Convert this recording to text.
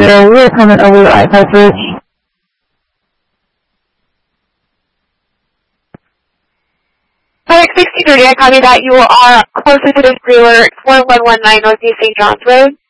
We're coming over the I-5 Bridge. Park 6030, I copy that. You are closer to the trailer 4119 Northeast St. John's Road.